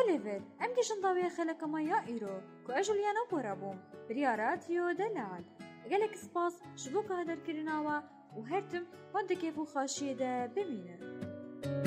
اوليفر ام گشن داوی خلکما یا ایرو کو اجلیانا پورابوم بریاراتیو دلال گلک سپاس شبو که هدر کرناوا و هرتم وانده کیفو خاشیه ده ببینه